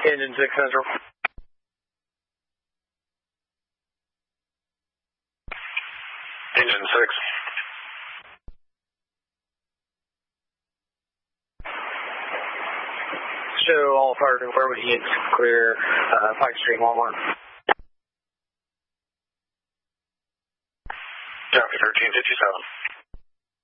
Engine 6 Central. Engine 6. Show all fire confirmed units clear Pike Street, Walmart. Copy 1357.